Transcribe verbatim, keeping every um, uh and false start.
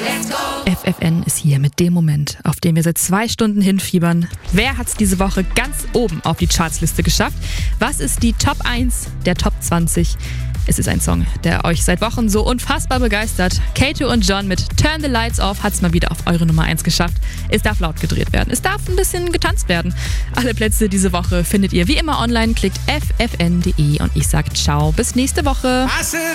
F F N ist hier mit dem Moment, auf den wir seit zwei Stunden hinfiebern. Wer hat's diese Woche ganz oben auf die Chartsliste geschafft? Was ist die Top eins der Top zwanzig? Es ist ein Song, der euch seit Wochen so unfassbar begeistert. Kato und John mit Turn the Lights Off hat's mal wieder auf eure Nummer eins geschafft. Es darf laut gedreht werden, es darf ein bisschen getanzt werden. Alle Plätze diese Woche findet ihr wie immer online. Klickt f f n punkt d e und ich sag ciao, bis nächste Woche.